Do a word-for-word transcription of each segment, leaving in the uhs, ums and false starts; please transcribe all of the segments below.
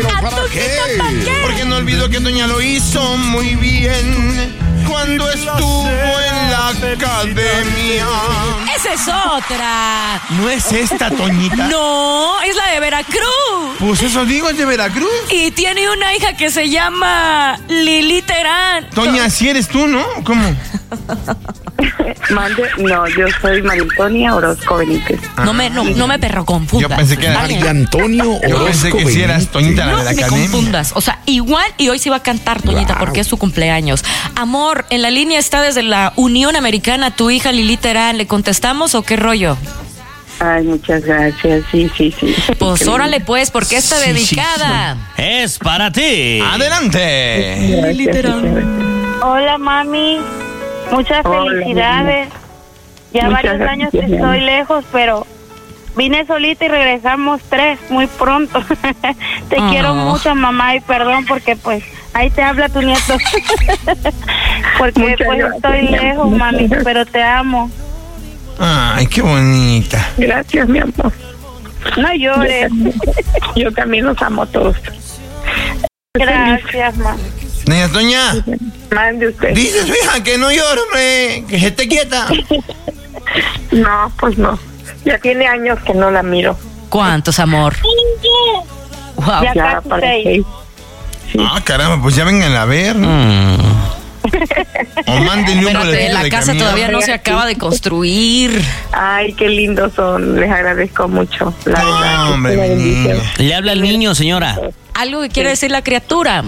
¿Pero para qué? Porque no olvido que doña lo hizo muy bien cuando estuvo en la academia. Esa es otra. ¿No es esta, Toñita? No, es la de Veracruz. Pues eso digo, es de Veracruz. Y tiene una hija que se llama Lili Terán. Toña, si eres tú, ¿no? ¿Cómo? Mande, no, yo soy María Antonia Orozco Benítez. No me, no, no me perro confundas. Yo pensé que era ¿vale? María Antonio Orozco Yo pensé que si eras Toñita, la No de la me academia. confundas. O sea, igual y hoy sí va a cantar Toñita Wow. porque es su cumpleaños. Amor, en la línea está desde la Unión Americana tu hija Lili Terán. ¿Le contestamos o qué rollo? Ay, muchas gracias. Sí, sí, sí. Pues órale pues, porque está Sí, sí, dedicada. Es para ti. ¡Adelante! Gracias, Literal. Hola, mami. Muchas Hola, felicidades. Ya Muchas varios años que gracias, estoy mami. lejos, pero vine solita y regresamos tres muy pronto. Te Oh. quiero mucho, mamá, y perdón porque pues ahí te habla tu nieto. Porque Muchas pues gracias, estoy mi lejos, amor. mami, pero te amo. Ay, qué bonita. Gracias, mi amor. No llores. Yo también los amo a todos. Gracias, ma. Doña Toña, Mande usted. dice su hija que no llore, hombre, que se esté quieta. No, pues no. Ya tiene años que no la miro. ¿Cuántos, amor? Wow. Ya Ya casi para seis. seis. Ah, caramba, pues ya vengan a ver, ¿no? Mm. O mándenle un Espérate, boleto la de casa camión. todavía no se acaba de construir. Ay, qué lindos son. Les agradezco mucho. La verdad. No, hombre, Una mi bendición. niña. Le habla al niño, señora. Algo que quiere decir la criatura.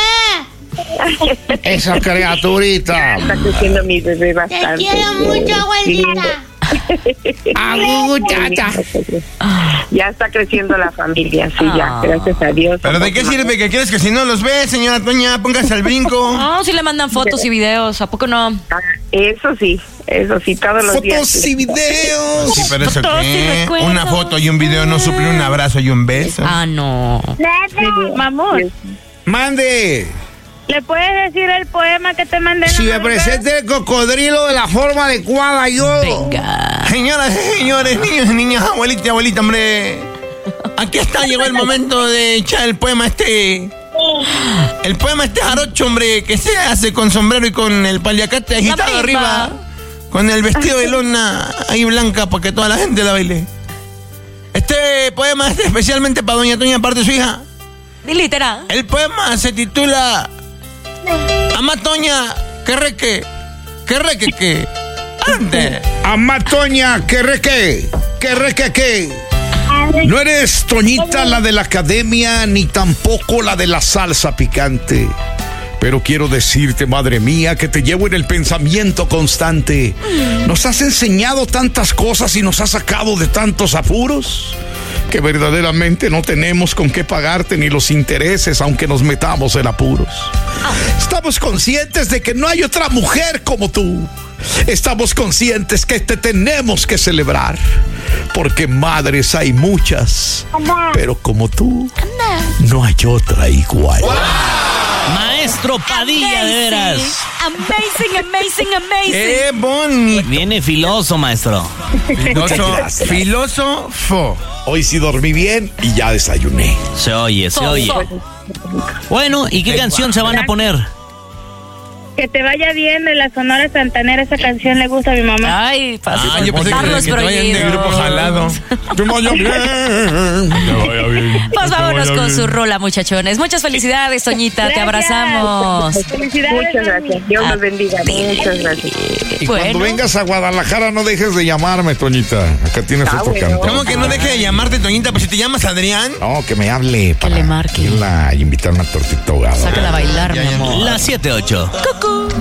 Esa criaturita. Está creciendo mi bebé bastante. Te quiero mucho, abuelita. Agutata. Ya está creciendo la familia, sí, ya, Ah. gracias a Dios. ¿Pero de qué sirve que quieres que si no los ves, señora Toña, póngase al brinco? No, si le mandan fotos y videos, ¿a poco no? Ah, eso sí, eso sí, todos los días. Fotos y videos. Sí, pero eso Fotos y qué. recuerdos. Una foto y un video no suple un abrazo y un beso. Ah, no. Mamón, Mande. ¿le puedes decir el poema que te mandé? en Si la me madrugada? presente el cocodrilo de la forma adecuada, yo. Venga. Señoras y señores, niños y niñas, abuelita y abuelita, hombre. Aquí está, llegó el momento de echar el poema este. El poema este jarocho, hombre, que se hace con sombrero y con el paliacate agitado marimba. arriba. Con el vestido de lona ahí blanca para que toda la gente la baile. Este poema es especialmente para doña Toña, aparte de su hija. Lili Terán. El poema se titula Amá Toña, que reque, que reque que. Ande. Amá Toña, que reque, que reque que. No eres Toñita la de la academia, ni tampoco la de la salsa picante. Pero quiero decirte, madre mía, que te llevo en el pensamiento constante. Nos has enseñado tantas cosas y nos has sacado de tantos apuros que verdaderamente no tenemos con qué pagarte ni los intereses, aunque nos metamos en apuros. Estamos conscientes de que no hay otra mujer como tú. Estamos conscientes que te tenemos que celebrar, porque madres hay muchas, pero como tú, no hay otra igual. Maestro Padilla, de veras. Amazing, amazing, amazing. Qué bonito. Viene filoso, maestro. Filoso, gracias. filósofo. Hoy sí dormí bien y ya desayuné. Se oye, se So, oye. so. Bueno, ¿y qué canción se van a poner? Que te vaya bien de la Sonora Santanera, esa canción le gusta a mi mamá. Ay, fácil. Ah, yo pensé que, Carlos que te vayan de Prohibido. grupo jalado. Que vaya bien. Que vaya bien. Pues vámonos con su rola, muchachones. Muchas felicidades, Toñita. Te Gracias. abrazamos. Felicidades. Muchas gracias, Dios los bendiga, muchas gracias. Y Bueno. cuando vengas a Guadalajara no dejes de llamarme, Toñita. Acá tienes Ah, otro bueno. cantante. ¿Cómo que no deje de llamarte, Toñita? Pues si te llamas Adrián. No, que me hable para le marque. irla a invitar una tortita ahogada. Sácala a bailar, Ya, mi ya. amor. Las siete ocho. Cucú.